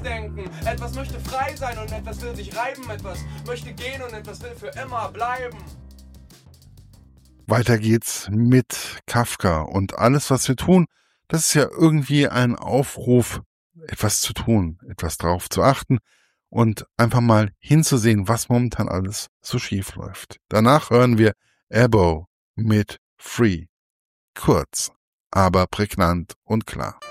denken. Etwas möchte frei sein und etwas will sich reiben. Etwas möchte gehen und etwas will für immer bleiben. Weiter geht's mit Kafka. Und alles, was wir tun, das ist ja irgendwie ein Aufruf, etwas zu tun, etwas drauf zu achten und einfach mal hinzusehen, was momentan alles so schief läuft. Danach hören wir Ebo mit Free. Kurz, aber prägnant und klar.